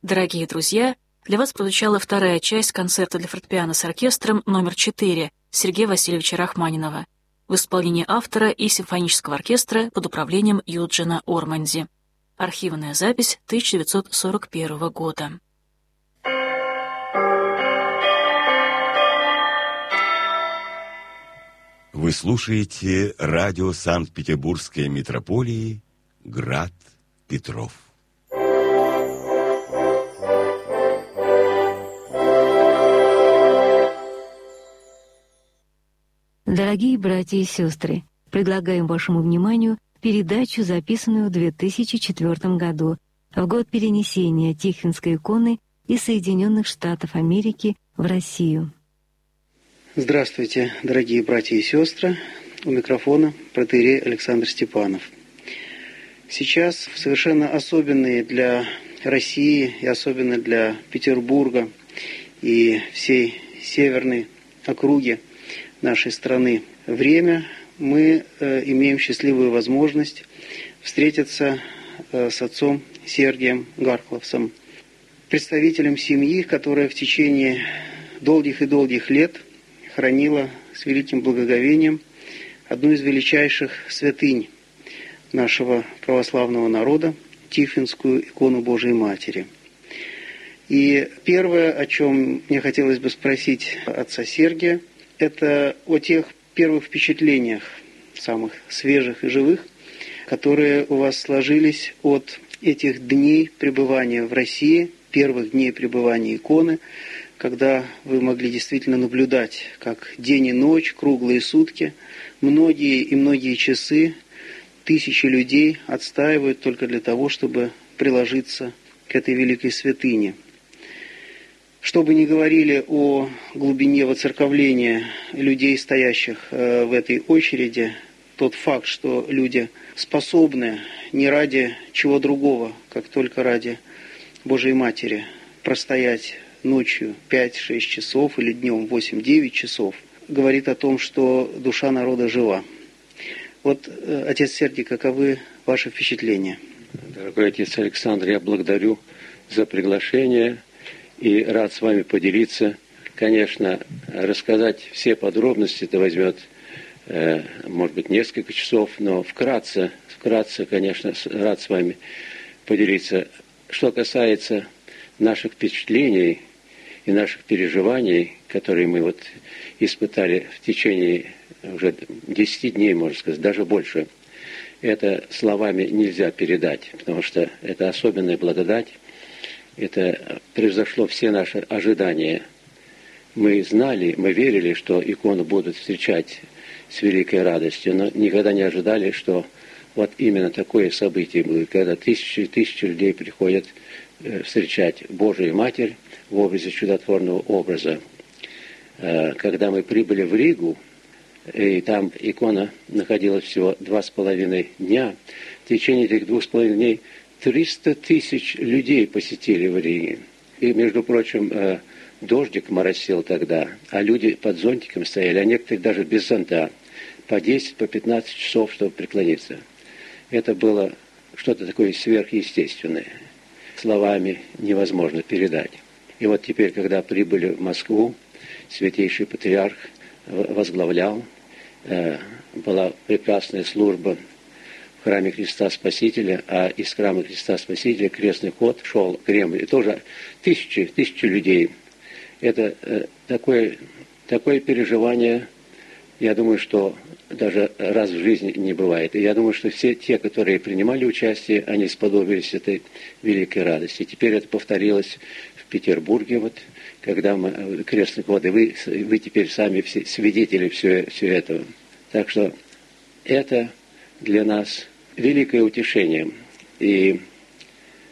Дорогие друзья, для вас прозвучала вторая часть концерта для фортепиано с оркестром номер 4 Сергея Васильевича Рахманинова в исполнении автора и симфонического оркестра под управлением Юджина Орманди. Архивная запись 1941 года. Вы слушаете радио Санкт-Петербургской митрополии «Град Петров». Дорогие братья и сестры, предлагаем вашему вниманию передачу, записанную в 2004 году, в год перенесения Тихвинской иконы из Соединенных Штатов Америки в Россию. Здравствуйте, дорогие братья и сестры. У микрофона протоиерей Александр Степанов. Сейчас в совершенно особенные для России и особенно для Петербурга и всей северной округи нашей страны время мы имеем счастливую возможность встретиться с отцом Сергием Гаркловцем, представителем семьи, которая в течение долгих и долгих лет хранила с великим благоговением одну из величайших святынь нашего православного народа, Тихвинскую икону Божией Матери. И первое, о чем мне хотелось бы спросить отца Сергия, это о тех первых впечатлениях, самых свежих и живых, которые у вас сложились от этих дней пребывания в России, первых дней пребывания иконы, когда вы могли действительно наблюдать, как день и ночь, круглые сутки, многие и многие часы, тысячи людей отстаивают только для того, чтобы приложиться к этой великой святыне. Что бы ни говорили о глубине воцерковления людей, стоящих в этой очереди, тот факт, что люди способны не ради чего другого, как только ради Божией Матери, простоять ночью 5-6 часов или днем 8-9 часов, говорит о том, что душа народа жива. Вот, отец Сергий, каковы ваши впечатления? Дорогой отец Александр, я благодарю за приглашение и рад с вами поделиться. Конечно, рассказать все подробности это возьмет, может быть, несколько часов, но вкратце, конечно, рад с вами поделиться. Что касается наших впечатлений и наших переживаний, которые мы вот испытали в течение уже 10 дней, можно сказать, даже больше, это словами нельзя передать, потому что это особенная благодать, это превзошло все наши ожидания. Мы знали, мы верили, что икону будут встречать с великой радостью, но никогда не ожидали, что вот именно такое событие будет, когда тысячи и тысячи людей приходят встречать Божию Матерь в образе чудотворного образа. Когда мы прибыли в Ригу, и там икона находилась всего 2,5 дня, в течение этих 2,5 дней 300 тысяч людей посетили в Риге. И, между прочим, дождик моросил тогда, а люди под зонтиком стояли, а некоторые даже без зонта, по 10, по 15 часов, чтобы преклониться. Это было что-то такое сверхъестественное. Словами невозможно передать. И вот теперь, когда прибыли в Москву, святейший патриарх возглавлял, была прекрасная служба в храме Христа Спасителя, а из храма Христа Спасителя крестный ход шел к Кремлю. И тоже тысячи людей. Это такое переживание, я думаю, что даже раз в жизни не бывает. И я думаю, что все те, которые принимали участие, они сподобились этой великой радости. Теперь это повторилось в Петербурге, вот, когда мы крестный ход, и вы теперь сами все свидетели все этого. Так что это для нас великое утешение. И